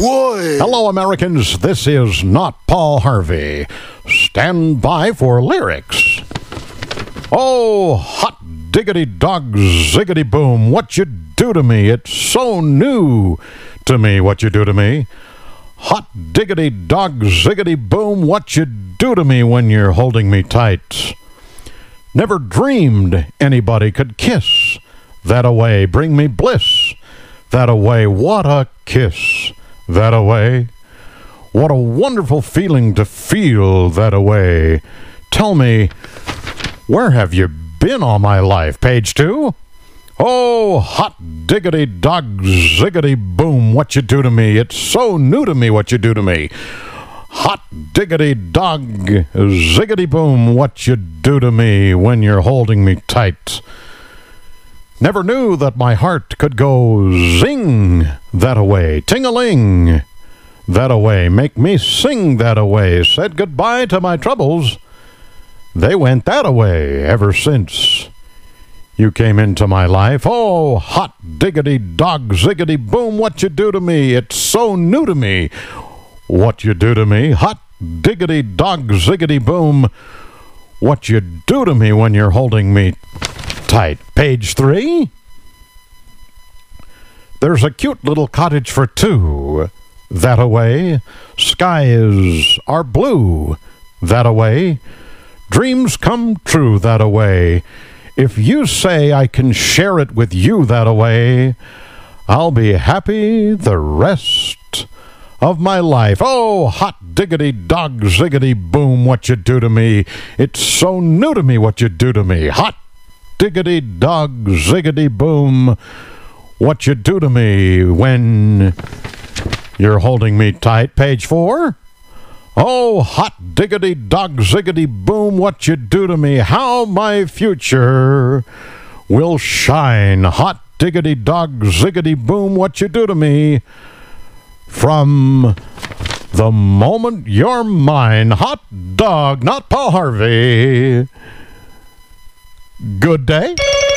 Boy! Hello, Americans. This is not Paul Harvey. Stand by for lyrics. Oh, hot diggity dog ziggity boom, what you do to me. It's so new to me what you do to me. Hot diggity dog ziggity boom, what you do to me when you're holding me tight. Never dreamed anybody could kiss that away, bring me bliss that away. What a kiss that away. What a wonderful feeling to feel that away. Tell me, where have you been all my life? Page 2. Oh, hot diggity dog ziggity boom, what you do to me. It's so new to me what you do to me. Hot diggity dog ziggity boom, what you do to me when you're holding me tight. Never knew that my heart could go zing that away, ting-a-ling that away, make me sing that away. Said goodbye to my troubles, they went that away ever since you came into my life. Oh, hot diggity dog ziggity boom, what you do to me. It's so new to me what you do to me. Hot diggity dog ziggity boom, what you do to me when you're holding me tight. Page 3. There's a cute little cottage for two that away. Skies are blue that away. Dreams come true that away. If you say I can share it with you that away, I'll be happy the rest of my life. Oh, hot diggity dog ziggity boom, what you do to me. It's so new to me what you do to me. Hot diggity dog ziggity boom, what you do to me when you're holding me tight. Page 4. Oh, hot diggity dog ziggity boom, what you do to me. How my future will shine. Hot diggity dog ziggity boom, what you do to me. From the moment you're mine. Hot dog, not Paul Harvey. Good day.